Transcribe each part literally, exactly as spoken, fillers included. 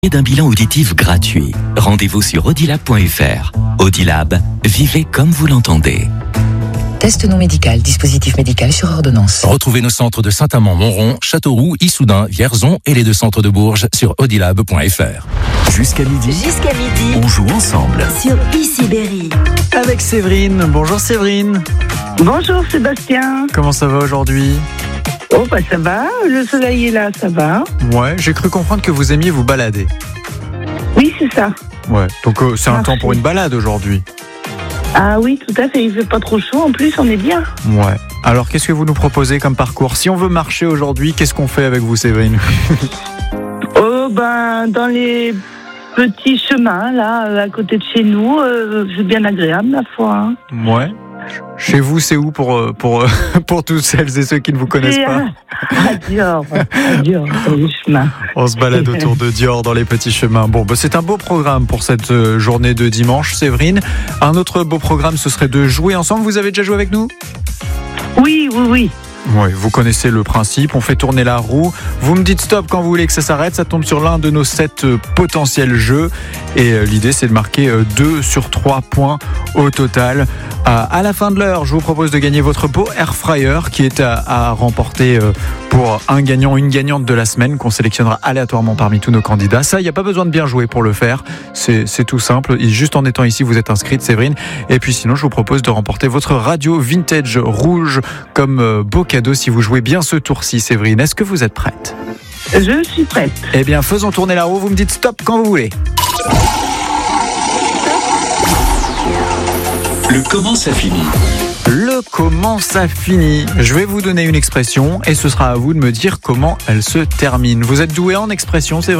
d'un bilan auditif gratuit. Rendez-vous sur audilab point f r. Audilab, vivez comme vous l'entendez. Test non médical, dispositif médical sur ordonnance. Retrouvez nos centres de Saint-Amand-Montrond, Châteauroux, Issoudun, Vierzon et les deux centres de Bourges sur audilab point f r. Jusqu'à midi, Jusqu'à midi, on joue ensemble. sur Ici Berry. Avec Séverine. Bonjour Séverine. Bonjour Sébastien. Comment ça va aujourd'hui ? Oh bah ça va, le soleil est là, ça va. Ouais, j'ai cru comprendre que vous aimiez vous balader. Oui, c'est ça. Ouais, donc euh, c'est un Parfait. temps pour une balade aujourd'hui. Ah oui, tout à fait, il fait pas trop chaud, en plus on est bien. Ouais. Alors qu'est-ce que vous nous proposez comme parcours ? Si on veut marcher aujourd'hui, qu'est-ce qu'on fait avec vous Séverine ? Oh ben dans les petits chemins là, à côté de chez nous, euh, c'est bien agréable la foi. Hein. Ouais. Chez vous, c'est où pour, euh, pour, euh, pour tous celles et ceux qui ne vous connaissent Et, pas ? euh, à Dior, à Dior, dans les chemins. On se balade autour de Dior dans les petits chemins. Bon, bah, c'est un beau programme pour cette euh, journée de dimanche, Séverine. Un autre beau programme, ce serait de jouer ensemble. Vous avez déjà joué avec nous ? Oui, oui, oui. Oui, vous connaissez le principe, on fait tourner la roue, vous me dites stop quand vous voulez que ça s'arrête, ça tombe sur l'un de nos sept euh, potentiels jeux et euh, l'idée c'est de marquer euh, deux sur trois points au total. Euh, à la fin de l'heure, je vous propose de gagner votre beau air fryer qui est à, à remporter euh, pour un gagnant, une gagnante de la semaine qu'on sélectionnera aléatoirement parmi tous nos candidats. Ça, il n'y a pas besoin de bien jouer pour le faire, c'est, c'est tout simple, et juste en étant ici vous êtes inscrite Séverine, et puis sinon je vous propose de remporter votre radio vintage rouge comme euh, beau cadeau si vous jouez bien ce tour-ci, Séverine. Est-ce que vous êtes prête ? Je suis prête. Eh bien, faisons tourner la roue. Vous me dites stop quand vous voulez. Le comment ça finit. Le comment ça finit. Je vais vous donner une expression et ce sera à vous de me dire comment elle se termine. Vous êtes douée en expression, Séverine ?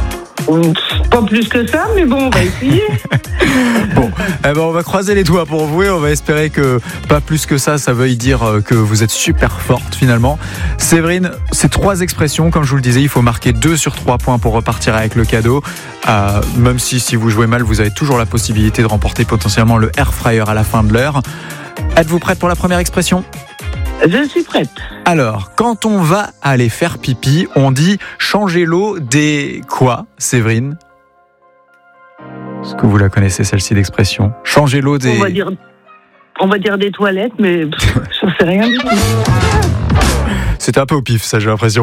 Pas plus que ça, mais bon, on va essayer. Bon, eh ben on va croiser les doigts pour vous et on va espérer que pas plus que ça, ça veuille dire que vous êtes super forte finalement. Séverine, ces trois expressions, comme je vous le disais, il faut marquer deux sur trois points pour repartir avec le cadeau. Euh, même si si vous jouez mal, vous avez toujours la possibilité de remporter potentiellement le air fryer à la fin de l'heure. Êtes-vous prête pour la première expression ? Je suis prête. Alors, quand on va aller faire pipi, on dit changer l'eau des quoi, Séverine ? Est-ce que vous la connaissez, celle-ci d'expression ? Changer l'eau des... On va dire, on va dire des toilettes, mais pff, j'en sais rien du tout. C'était un peu au pif, ça, j'ai l'impression.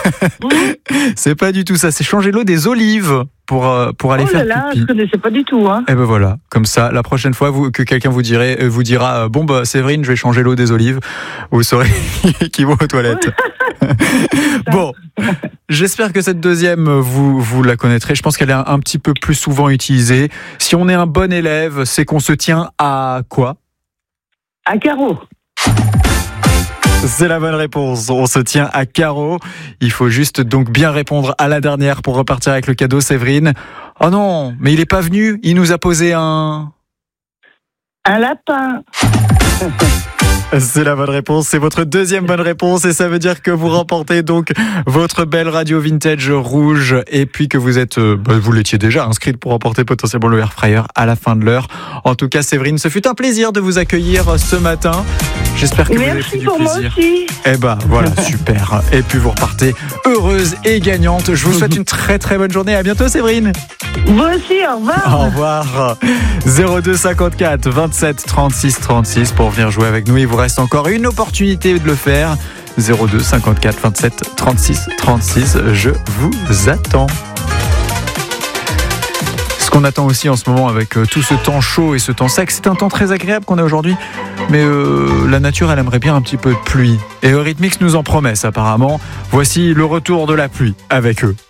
C'est pas du tout ça, c'est changer l'eau des olives pour, euh, pour aller Oh là faire là, pipi. je connaissais pas du tout. Hein. Et ben voilà, comme ça, la prochaine fois vous, que quelqu'un vous, dirait, euh, vous dira euh, bon bah Séverine, je vais changer l'eau des olives, vous saurez qui vont aux toilettes. Bon, j'espère que cette deuxième, vous, vous la connaîtrez. Je pense qu'elle est un, un petit peu plus souvent utilisée. Si on est un bon élève, c'est qu'on se tient à quoi ? À carreau. C'est la bonne réponse. On se tient à carreau. Il faut juste donc bien répondre à la dernière pour repartir avec le cadeau, Séverine. Oh non, mais il est pas venu. Il nous a posé un... Un lapin. C'est la bonne réponse, c'est votre deuxième bonne réponse et ça veut dire que vous remportez donc votre belle radio vintage rouge et puis que vous êtes, euh, bah, vous l'étiez déjà inscrite pour remporter potentiellement le air fryer à la fin de l'heure. En tout cas, Séverine, ce fut un plaisir de vous accueillir ce matin. J'espère que vous avez pris Merci du pour moi plaisir. aussi. Eh ben voilà, super. Et puis vous repartez heureuse et gagnante. Je vous souhaite une très très bonne journée. À bientôt, Séverine. Vous aussi, au revoir. Au revoir. zéro deux cinquante-quatre vingt-sept trente-six trente-six pour venir jouer avec nous. Il vous reste encore une opportunité de le faire. zéro deux cinquante-quatre vingt-sept trente-six trente-six. Je vous attends. Ce qu'on attend aussi en ce moment avec tout ce temps chaud et ce temps sec, c'est un temps très agréable qu'on a aujourd'hui. Mais euh, la nature, elle aimerait bien un petit peu de pluie. Et Eurythmics nous en promet, apparemment. Voici le retour de la pluie avec eux.